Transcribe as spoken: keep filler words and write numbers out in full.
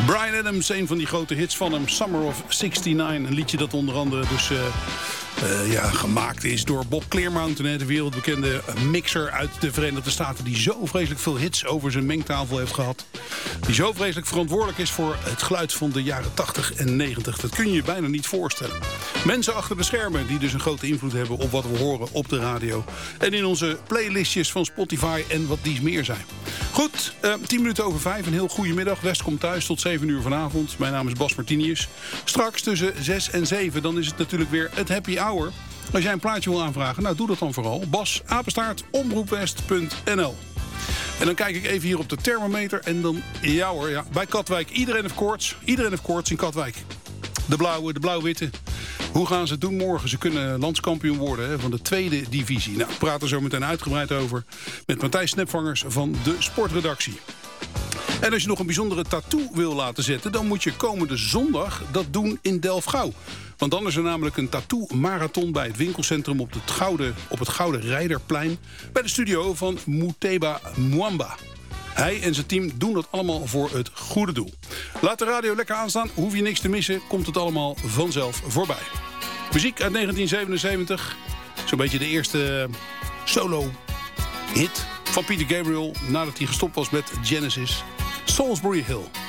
Bryan Adams, een van die grote hits van hem, Summer of zestignegentig. Een liedje dat onder andere dus uh, uh, ja, gemaakt is door Bob Clearmountain, hè, de wereldbekende mixer uit de Verenigde Staten, die zo vreselijk veel hits over zijn mengtafel heeft gehad. Die zo vreselijk verantwoordelijk is voor het geluid van de jaren tachtig en negentig. Dat kun je je bijna niet voorstellen. Mensen achter de schermen die dus een grote invloed hebben op wat we horen op de radio. En in onze playlistjes van Spotify en wat dies meer zijn. Goed, uh, tien minuten over vijf. Een heel goede middag. West komt thuis tot zeven uur vanavond. Mijn naam is Bas Martinius. Straks tussen zes en zeven, dan is het natuurlijk weer het happy hour. Als jij een plaatje wil aanvragen, nou doe dat dan vooral. Bas, apenstaart, omroepwest punt n l. En dan kijk ik even hier op de thermometer. En dan, ja hoor, ja, bij Katwijk. Iedereen heeft koorts. Iedereen heeft koorts in Katwijk. De blauwe, de blauw-witte. Hoe gaan ze het doen morgen? Ze kunnen landskampioen worden, hè, van de tweede divisie. Nou, we praten zo meteen uitgebreid over met Matthijs Snepvangers van de sportredactie. En als je nog een bijzondere tattoo wil laten zetten, dan moet je komende zondag dat doen in Delfgauw. Want dan is er namelijk een tattoo-marathon bij het winkelcentrum op het Gouden, op het Gouden Rijderplein, bij de studio van Muteba Mwamba. Hij en zijn team doen dat allemaal voor het goede doel. Laat de radio lekker aanstaan, hoef je niks te missen, komt het allemaal vanzelf voorbij. Muziek uit negentien zevenenzeventig, zo'n beetje de eerste solo-hit van Peter Gabriel nadat hij gestopt was met Genesis. Salisbury Hill.